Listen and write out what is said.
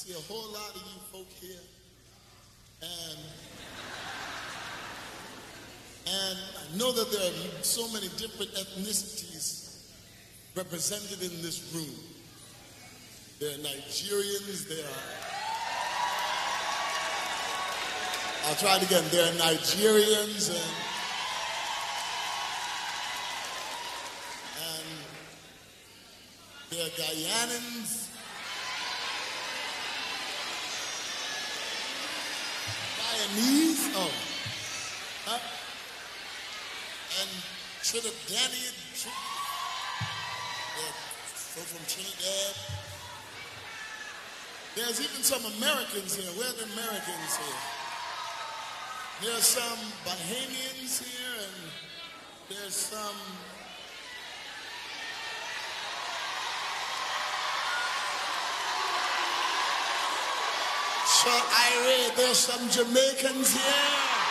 see a whole lot of you folk here, and I know that there are so many different ethnicities represented in this room. There are Nigerians, I'll try it again, there are Nigerians and there are Guyanans, Guyanese, and Trinidadian, folks from Trinidad. There's even some Americans here. Where are the Americans here? There's some Bahamians here, and there's some Irish, there's some Jamaicans here.